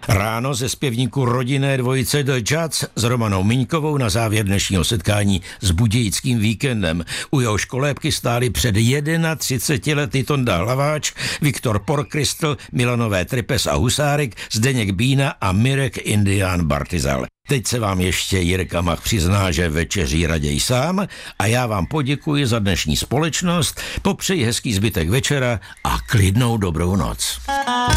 Ráno ze zpěvníku rodinné dvojice The Judds s Romanou Miňkovou na závěr dnešního setkání s budějickým víkendem. U jehož kolébky stáli před 31 lety Tonda Hlaváč, Viktor Porkristl, Milanové Tripes a Husárik, Zdeněk Bína a Mirek Indián Bartizal. Teď se vám ještě Jirka Mach přizná, že večeří raději sám a já vám poděkuji za dnešní společnost, popřeji hezký zbytek večera a klidnou dobrou noc.